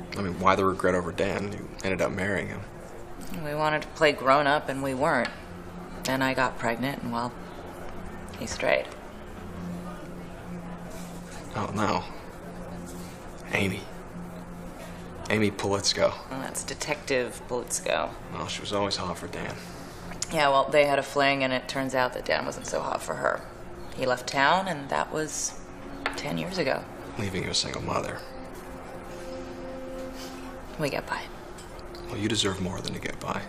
I mean, why the regret over Dan? You ended up marrying him. We wanted to play grown-up, and we weren't. Then I got pregnant, and, well, he strayed. Oh, no. Amy. Amy Politsko. Well, that's Detective Politsko. Well, she was always hot for Dan. Yeah, well, they had a fling, and it turns out that Dan wasn't so hot for her. He left town, and that was 10 years ago. Leaving you a single mother. We get by. Well, you deserve more than to get by.